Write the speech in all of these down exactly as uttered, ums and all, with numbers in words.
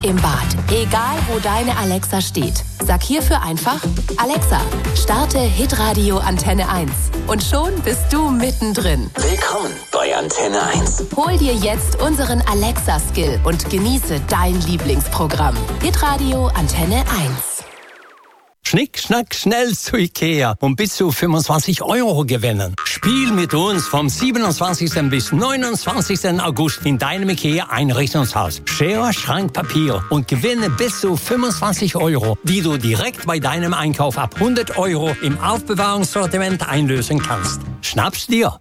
Im Bad, egal wo deine Alexa steht. Sag hierfür einfach: Alexa, starte Hitradio Antenne eins. Und schon bist du mittendrin. Willkommen bei Antenne eins. Hol dir jetzt unseren Alexa-Skill und genieße dein Lieblingsprogramm. Hitradio Antenne eins. Schnick, schnack, schnell zu Ikea und bis zu fünfundzwanzig Euro gewinnen. Spiel mit uns vom siebenundzwanzigsten bis neunundzwanzigsten August in deinem Ikea-Einrichtungshaus. Schere, Schrank, Papier und gewinne bis zu fünfundzwanzig Euro, die du direkt bei deinem Einkauf ab hundert Euro im Aufbewahrungssortiment einlösen kannst. Schnapp's dir!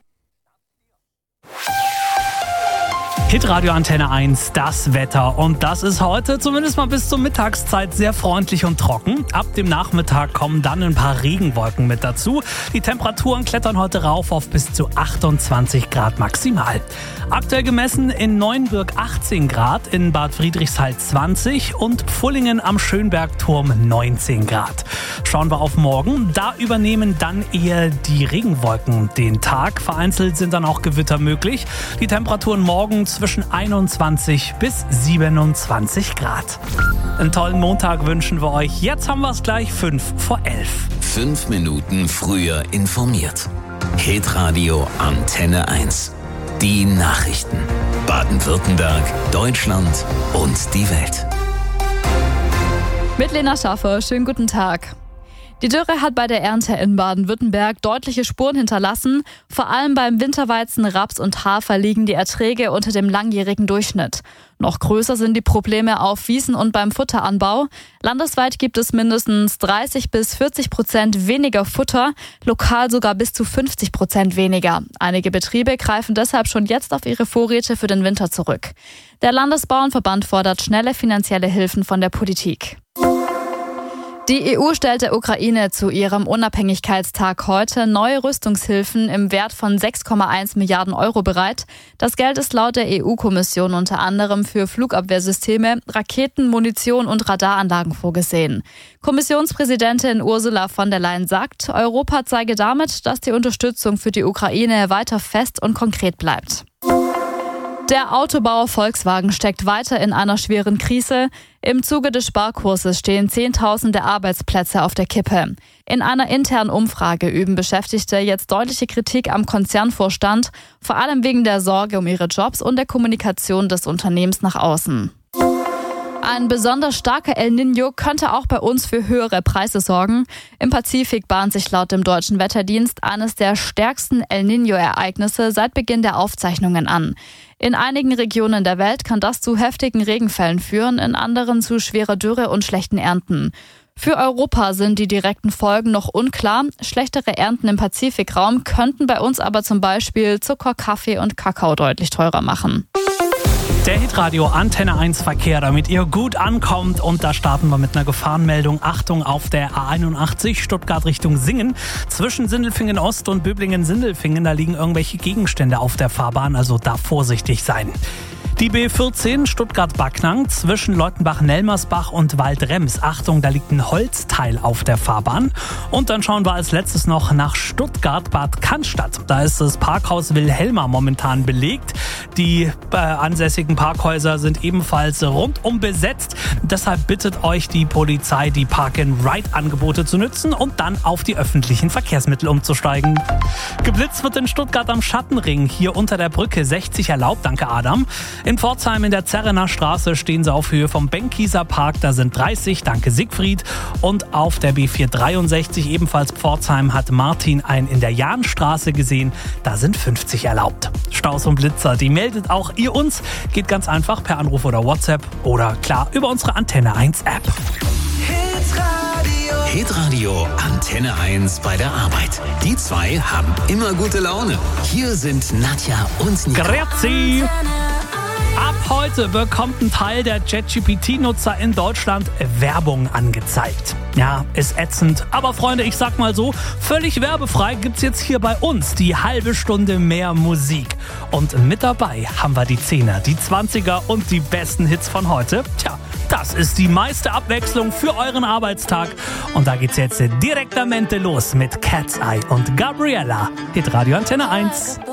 Hitradio Antenne eins, das Wetter. Und das ist heute zumindest mal bis zur Mittagszeit sehr freundlich und trocken. Ab dem Nachmittag kommen dann ein paar Regenwolken mit dazu. Die Temperaturen klettern heute rauf auf bis zu achtundzwanzig Grad maximal. Aktuell gemessen in Neuenbürg achtzehn Grad, in Bad Friedrichshall zwanzig und Pfullingen am Schönbergturm neunzehn Grad. Schauen wir auf morgen. Da übernehmen dann eher die Regenwolken den Tag. Vereinzelt sind dann auch Gewitter möglich. Die Temperaturen morgen zwischen einundzwanzig bis siebenundzwanzig Grad. Einen tollen Montag wünschen wir euch. Jetzt haben wir es gleich fünf vor elf. Fünf Minuten früher informiert. Hitradio Antenne eins. Die Nachrichten. Baden-Württemberg, Deutschland und die Welt. Mit Lena Schaffer, schönen guten Tag. Die Dürre hat bei der Ernte in Baden-Württemberg deutliche Spuren hinterlassen. Vor allem beim Winterweizen, Raps und Hafer liegen die Erträge unter dem langjährigen Durchschnitt. Noch größer sind die Probleme auf Wiesen und beim Futteranbau. Landesweit gibt es mindestens dreißig bis vierzig Prozent weniger Futter, lokal sogar bis zu fünfzig Prozent weniger. Einige Betriebe greifen deshalb schon jetzt auf ihre Vorräte für den Winter zurück. Der Landesbauernverband fordert schnelle finanzielle Hilfen von der Politik. Die E U stellt der Ukraine zu ihrem Unabhängigkeitstag heute neue Rüstungshilfen im Wert von sechs Komma eins Milliarden Euro bereit. Das Geld ist laut der E U-Kommission unter anderem für Flugabwehrsysteme, Raketen, Munition und Radaranlagen vorgesehen. Kommissionspräsidentin Ursula von der Leyen sagt, Europa zeige damit, dass die Unterstützung für die Ukraine weiter fest und konkret bleibt. Der Autobauer Volkswagen steckt weiter in einer schweren Krise. Im Zuge des Sparkurses stehen Zehntausende Arbeitsplätze auf der Kippe. In einer internen Umfrage üben Beschäftigte jetzt deutliche Kritik am Konzernvorstand, vor allem wegen der Sorge um ihre Jobs und der Kommunikation des Unternehmens nach außen. Ein besonders starker El Niño könnte auch bei uns für höhere Preise sorgen. Im Pazifik bahnt sich laut dem Deutschen Wetterdienst eines der stärksten El Niño-Ereignisse seit Beginn der Aufzeichnungen an. In einigen Regionen der Welt kann das zu heftigen Regenfällen führen, in anderen zu schwerer Dürre und schlechten Ernten. Für Europa sind die direkten Folgen noch unklar. Schlechtere Ernten im Pazifikraum könnten bei uns aber zum Beispiel Zucker, Kaffee und Kakao deutlich teurer machen. Der Hitradio Antenne eins Verkehr, damit ihr gut ankommt. Und da starten wir mit einer Gefahrenmeldung. Achtung auf der A einundachtzig Stuttgart Richtung Singen. Zwischen Sindelfingen Ost und Böblingen-Sindelfingen, da liegen irgendwelche Gegenstände auf der Fahrbahn, also da vorsichtig sein. Die B vierzehn Stuttgart-Backnang zwischen Leutenbach-Nelmersbach und Waldrems. Achtung, da liegt ein Holzteil auf der Fahrbahn. Und dann schauen wir als letztes noch nach Stuttgart-Bad Cannstatt. Da ist das Parkhaus Wilhelma momentan belegt. Die äh, ansässigen Parkhäuser sind ebenfalls rundum besetzt. Deshalb bittet euch die Polizei, die Park-and-Ride-Angebote zu nutzen und dann auf die öffentlichen Verkehrsmittel umzusteigen. Geblitzt wird in Stuttgart am Schattenring. Hier unter der Brücke sechzig erlaubt, danke Adam. In Pforzheim in der Zerrener Straße stehen sie auf Höhe vom Benkieser Park, da sind dreißig, danke Siegfried. Und auf der B vierhundertdreiundsechzig, ebenfalls Pforzheim, hat Martin einen in der Jahnstraße gesehen, da sind fünfzig erlaubt. Staus und Blitzer, die meldet auch ihr uns, geht ganz einfach per Anruf oder WhatsApp oder klar über unsere Antenne eins App. Hitradio. Hitradio Antenne eins bei der Arbeit. Die zwei haben immer gute Laune. Hier sind Nadja und Nico. Grüezi. Ab heute bekommt ein Teil der ChatGPT-Nutzer in Deutschland Werbung angezeigt. Ja, ist ätzend. Aber Freunde, ich sag mal so, völlig werbefrei gibt's jetzt hier bei uns die halbe Stunde mehr Musik. Und mit dabei haben wir die Zehner, die Zwanziger und die besten Hits von heute. Tja, das ist die meiste Abwechslung für euren Arbeitstag. Und da geht's jetzt direktamente los mit Cat's Eye und Gabriella. Hitradio Antenne eins.